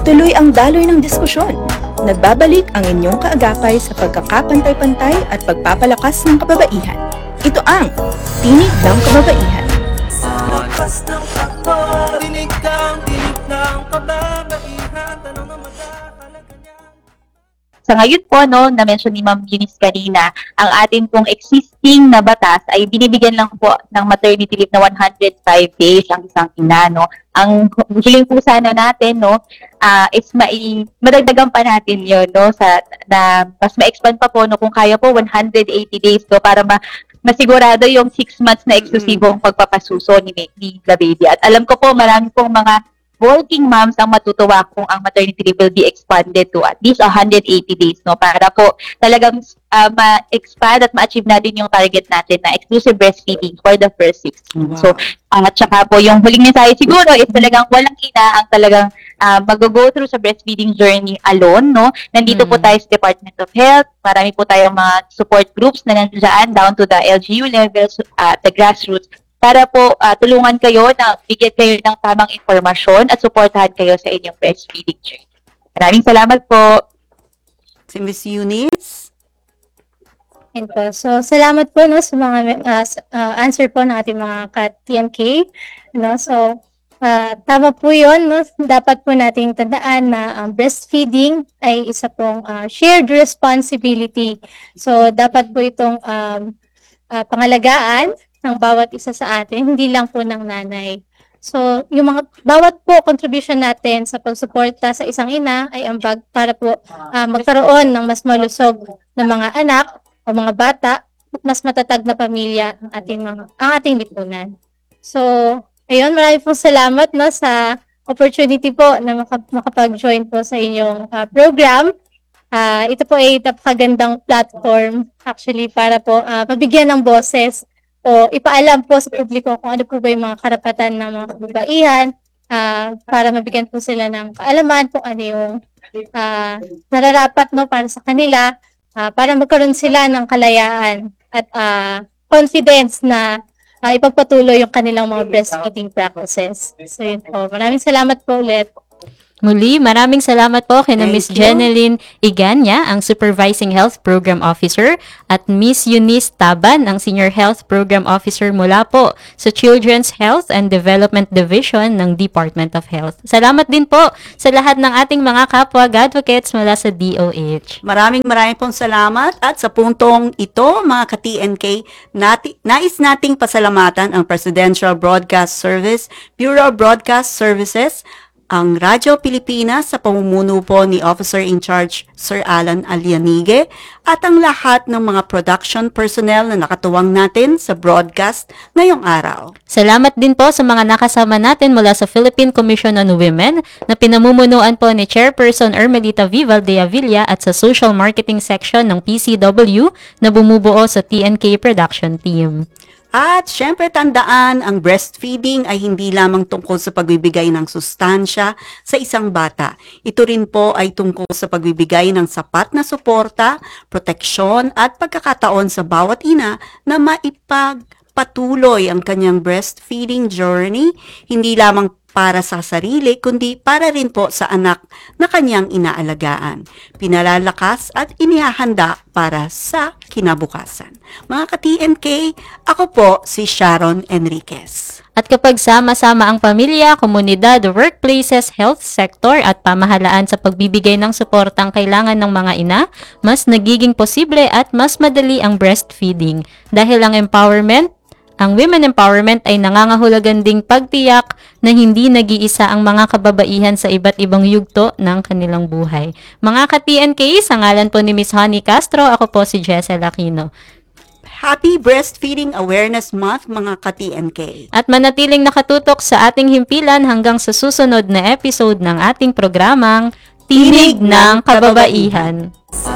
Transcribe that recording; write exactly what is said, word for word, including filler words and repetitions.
Tuloy ang daloy ng diskusyon. Nagbabalik ang inyong kaagapay sa pagkakapantay-pantay at pagpapalakas ng kababaihan. Ito ang Tinig ng Kababaihan. Lakas ng takbo, dinig ng dinig ng kababaihan, tanong na magkakalaga niya. Sa ngayon po, no, na-mention ni Ma'am Eunice kanina, ang ating pong existing na batas ay binibigyan lang po ng maternity leave na one hundred five days ang isang ina, no. Ang hiling po sana natin, no, uh, is mai madagdagan pa natin 'yon, no, sa na mas ma-expand pa po, no, kung kaya po one hundred eighty days, no, para ma masigurado yung six months na eksklusibong pagpapasuso ni, ni the baby. At alam ko po, marami pong mga working moms ang matutuwa kung ang maternity leave will be expanded to at least one hundred eighty days, no, para po talagang uh, ma-expand at ma-achieve natin yung target natin na exclusive breastfeeding for the first six months. Wow. So, uh, at saka po yung huling mensahe siguro is talagang walang ina ang talagang uh, mag-go through sa breastfeeding journey alone, no. Nandito mm. po tayo sa Department of Health, marami po tayong mga support groups na nandiyan down to the L G U levels, at uh, the grassroots, para po uh, tulungan kayo na bigyan kayo ng tamang informasyon at suportahan kayo sa inyong breastfeeding journey. Maraming salamat po. Si Miss Eunice. Ito. So, salamat po, no, sa mga uh, uh, answer po ng ating mga ka-T M K. No? So, uh, tama po yun. No? Dapat po nating tandaan na um, breastfeeding ay isa pong uh, shared responsibility. So, dapat po itong um, uh, pangalagaan ng bawat isa sa atin, hindi lang po ng nanay. So, yung mga bawat po contribution natin sa pagsuporta sa isang ina ay ambag para po uh, magkaroon ng mas malusog na mga anak o mga bata at mas matatag na pamilya ang ating mga ang ating lipunan. So, ayun, maraming pong salamat, no, sa opportunity po na makap- makapag-join po sa inyong uh, program. Uh, ito po ay napakagandang platform actually para po uh, mabigyan ng boses o ipaalam po sa publiko kung ano po ba yung mga karapatan ng mga kababaihan uh, para mabigyan po sila ng kaalaman kung ano yung uh, nararapat, no, para sa kanila, uh, para magkaroon sila ng kalayaan at uh, confidence na uh, ipagpatuloy yung kanilang mga breastfeeding practices. So yun po. Maraming salamat po ulit. Muli, maraming salamat po kay Miss Jeneline Iganya, ang Supervising Health Program Officer, at Miss Eunice Taban, ang Senior Health Program Officer mula po sa Children's Health and Development Division ng Department of Health. Salamat din po sa lahat ng ating mga kapwa advocates mula sa D O H. Maraming maraming pong salamat at sa puntong ito, mga ka-T N K, nati, nais nating pasalamatan ang Presidential Broadcast Service, Bureau of Broadcast Services, ang Radyo Pilipinas sa pamumuno po ni Officer in Charge Sir Alan Alianige, at ang lahat ng mga production personnel na nakatuwang natin sa broadcast ngayong araw. Salamat din po sa mga nakasama natin mula sa Philippine Commission on Women na pinamumunuan po ni Chairperson Ermelita Vival de Avilla at sa Social Marketing Section ng P C W na bumubuo sa T N K Production Team. At syempre tandaan, ang breastfeeding ay hindi lamang tungkol sa pagbibigay ng sustansya sa isang bata. Ito rin po ay tungkol sa pagbibigay ng sapat na suporta, proteksyon at pagkakataon sa bawat ina na maipagpatuloy ang kanyang breastfeeding journey, hindi lamang para sa sarili, kundi para rin po sa anak na kanyang inaalagaan. Pinalalakas at inihahanda para sa kinabukasan. Mga ka-T N K, ako po si Sharon Enriquez. At kapag sama-sama ang pamilya, komunidad, workplaces, health sector at pamahalaan sa pagbibigay ng suportang kailangan ng mga ina, mas nagiging posible at mas madali ang breastfeeding. Dahil ang empowerment, ang women empowerment ay nangangahulugan ding pagtiyak na hindi nag-iisa ang mga kababaihan sa iba't ibang yugto ng kanilang buhay. Mga ka-T N K, sa ngalan po ni Miss Honey Castro, ako po si Jessel Aquino. Happy Breastfeeding Awareness Month, mga ka-T N K. At manatiling nakatutok sa ating himpilan hanggang sa susunod na episode ng ating programang Tinig ng Kababaihan.